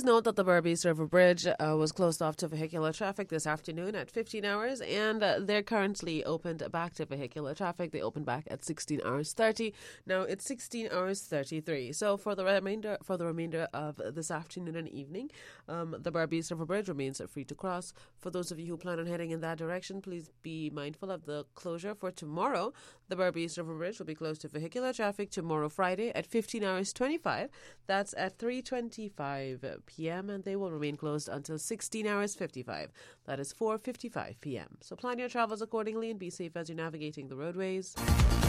note that the Berbice River Bridge was closed off to vehicular traffic this afternoon at 15 hours, and they're currently opened back to vehicular traffic. They opened back at 16 hours 30. Now it's 16 hours 33. So for the remainder of this afternoon and evening, the Berbice River Bridge remains free to cross. For those of you who plan on heading in that direction, please be mindful of the closure for tomorrow. The Berbice River Bridge will be closed to vehicular traffic tomorrow, Friday, at 15 hours 25. That's at 3:25 p.m. and they will remain closed until 16 hours 55. That is 4:55 p.m. So plan your travels accordingly and be safe as you're navigating the roadways.